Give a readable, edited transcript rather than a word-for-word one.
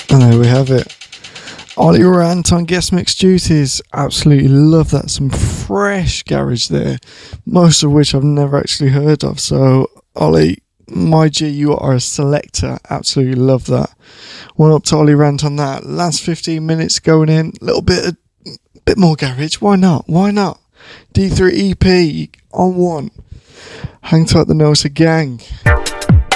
And there we have it. Ollie Rant on guest mix duties. Absolutely love that. Some fresh garage there, most of which I've never actually heard of. So, Ollie, my G, you are a selector. Absolutely love that. One up to Ollie Rant on that. Last 15 minutes going in. A little bit more garage. Why not? Why not? D3 EP on one. Hang tight the nose, gang.